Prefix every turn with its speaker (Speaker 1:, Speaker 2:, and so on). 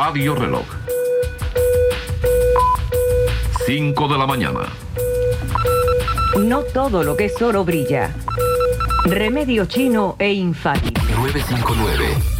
Speaker 1: Radio Reloj. 5 de la mañana.
Speaker 2: No todo lo que es oro brilla. Remedio chino e infalible.
Speaker 3: 959